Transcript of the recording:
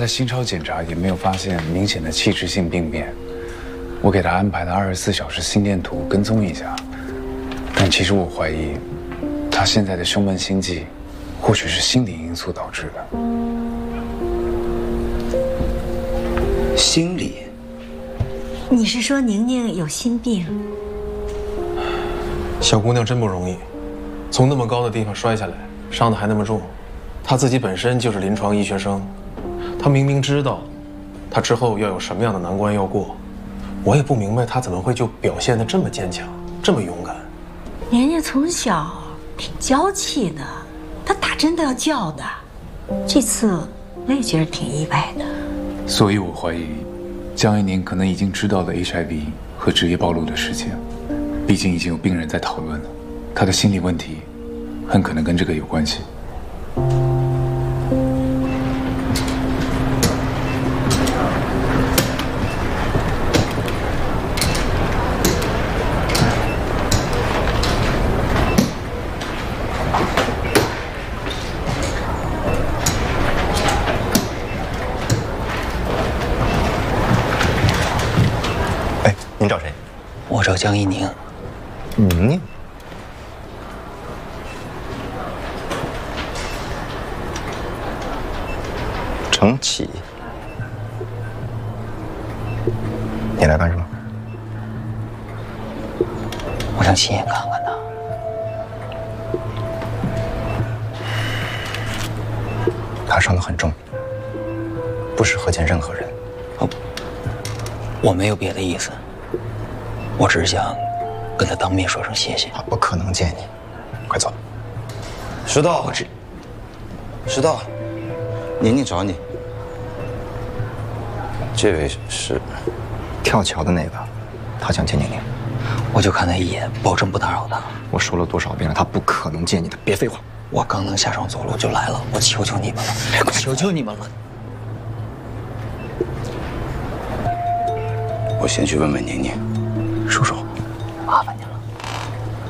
的心超检查也没有发现明显的器质性病变。我给他安排了24小时心电图跟踪一下，但其实我怀疑，他现在的胸闷心悸，或许是心理因素导致的。 心理？ 你是说宁宁有心病？ 小姑娘真不容易，从那么高的地方摔下来，伤得还那么重。她自己本身就是临床医学生，她明明知道，她之后要有什么样的难关要过。我也不明白她怎么会就表现得这么坚强，这么勇敢。 宁宁从小挺娇气的，她打针都要叫的。这次我也觉得挺意外的。 所以我怀疑，江一宁可能已经知道了 HIV 和职业暴露的事情，毕竟已经有病人在讨论了，她的心理问题很可能跟这个有关系。 您找谁？ 我找江一宁。 宁宁？程启，你来干什么？ 我想亲眼看看他。 他伤得很重，不适合见任何人。 我没有别的意思。我只是想跟他当面说声谢谢。 他不可能见你，快走。 石头，石头，宁宁找你。这位是跳桥的那个，他想见宁宁。 我就看他一眼，保证不打扰他。 我说了多少遍了，他不可能见你的，别废话。 我刚能下床走路就来了，我求求你们了，我求求你们了。 我先去问问宁宁。 叔叔。